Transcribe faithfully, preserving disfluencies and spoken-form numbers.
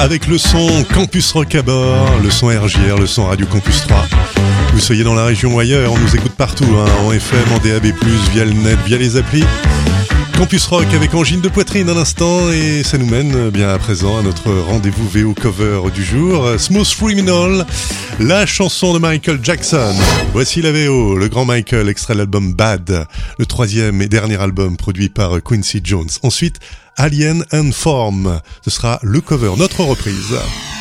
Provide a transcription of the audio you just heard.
avec le son Campus Rock à bord, le son R J R, le son Radio Campus trois. Vous soyez dans la région ou ailleurs, on nous écoute partout, hein, en F M, en D A B plus, via le net, via les applis. Campus Rock avec Angine de Poitrine à l'instant, et ça nous mène bien à présent à notre rendez-vous V O cover du jour, Smooth Criminal, la chanson de Michael Jackson. Voici la V O, le grand Michael, extrait de l'album Bad, le troisième et dernier album produit par Quincy Jones. Ensuite, Alien and Form, ce sera le cover, notre reprise.